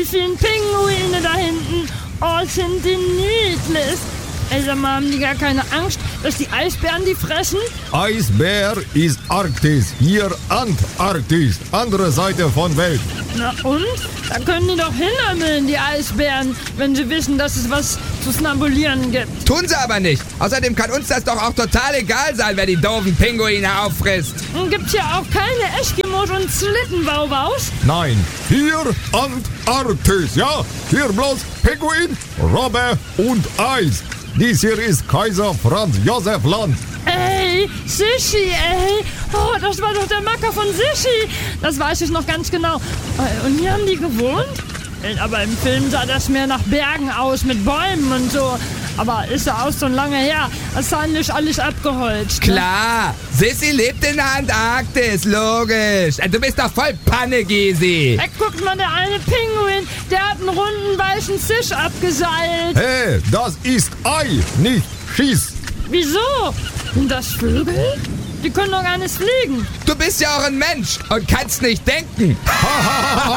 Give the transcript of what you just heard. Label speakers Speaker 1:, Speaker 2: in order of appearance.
Speaker 1: vielen Pinguine da hinten. Oh, sind die niedlich. Ey, sag mal, haben die gar keine Angst, dass die Eisbären die fressen?
Speaker 2: Eisbär ist Arktis, hier Antarktis, andere Seite von Welt.
Speaker 1: Na und? Da können die doch hinammeln, die Eisbären, wenn sie wissen, dass es was zu snabulieren gibt.
Speaker 3: Tun sie aber nicht. Außerdem kann uns das doch auch total egal sein, wer die doofen Pinguine auffrisst.
Speaker 1: Und gibt's ja auch keine Eskimos und Schlittenwauwaus?
Speaker 2: Nein, hier Antarktis, ja? Hier bloß Pinguin, Robbe und Eis. Dies hier ist Kaiser Franz Josef Land.
Speaker 1: Ey, Sishi, ey. Oh, das war doch der Macker von Sishi. Das weiß ich noch ganz genau. Und hier haben die gewohnt? Aber im Film sah das mehr nach Bergen aus, mit Bäumen und so. Aber ist ja auch schon lange her. Das war nicht alles abgeholzt. Ne?
Speaker 3: Klar, Sissi lebt in der Antarktis, logisch. Du bist doch voll Panne, Gysi.
Speaker 1: Ey, guckt mal, der eine Pinguin, der hat einen runden, weichen Fisch abgeseilt.
Speaker 2: Hey, das ist Ei, nicht Schieß.
Speaker 1: Wieso? Sind das Vögel? Die können doch gar nicht fliegen.
Speaker 3: Du bist ja auch ein Mensch und kannst nicht denken.